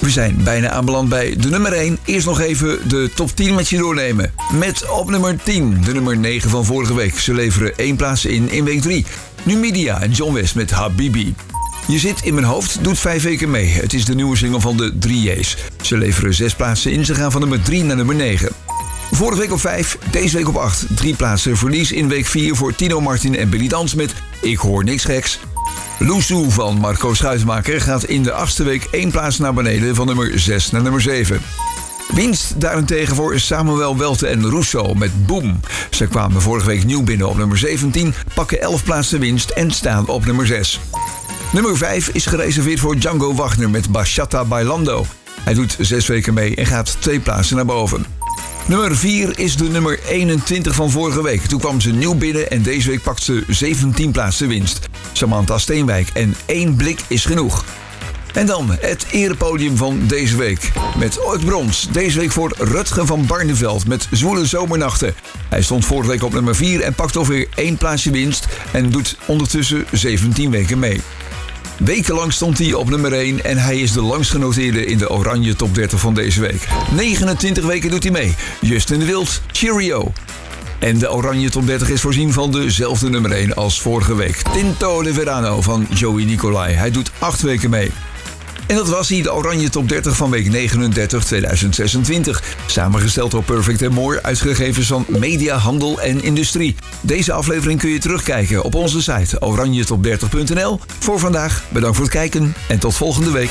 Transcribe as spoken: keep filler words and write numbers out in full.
We zijn bijna aanbeland bij de nummer één. Eerst nog even de top tien met je doornemen. Met op nummer tien, de nummer negen van vorige week. Ze leveren één plaats in in week drie. Numidia en John West met Habibi. Je zit in mijn hoofd doet vijf weken mee. Het is de nieuwe single van de drie J's. Ze leveren zes plaatsen in. Ze gaan van nummer drie naar nummer negen. Vorige week op vijf, deze week op acht. Drie plaatsen verlies in week vier voor Tino Martin en Billy Dans met Ik hoor niks geks. Loesoe van Marco Schuitenmaker gaat in de achtste week één plaats naar beneden van nummer zes naar nummer zeven. Winst daarentegen voor Samuel Welte en Russo met Boom. Ze kwamen vorige week nieuw binnen op nummer zeventien, pakken elf plaatsen winst en staan op nummer zes. Nummer vijf is gereserveerd voor Django Wagner met Bachata Bailando. Hij doet zes weken mee en gaat twee plaatsen naar boven. Nummer vier is de nummer eenentwintig van vorige week. Toen kwam ze nieuw binnen en deze week pakt ze zeventien plaatsen winst. Samantha Steenwijk en één blik is genoeg. En dan het erepodium van deze week. Met ooit brons. Deze week voor Rutger van Barneveld met Zwoele Zomernachten. Hij stond vorige week op nummer vier en pakt alweer één plaatsje winst. En doet ondertussen zeventien weken mee. Wekenlang stond hij op nummer één en hij is de langst genoteerde in de Oranje Top dertig van deze week. negenentwintig weken doet hij mee. Justin de Wild, Cheerio. En de Oranje Top dertig is voorzien van dezelfde nummer één als vorige week. Tinto de Verano van Joey Nicolai. Hij doet acht weken mee. En dat was hij, de Oranje Top dertig van week negenendertig tweeduizend zesentwintig. Samengesteld door Perfect and More, uitgegevens van Media, Handel en Industrie. Deze aflevering kun je terugkijken op onze site oranje top dertig punt n l. Voor vandaag, bedankt voor het kijken en tot volgende week.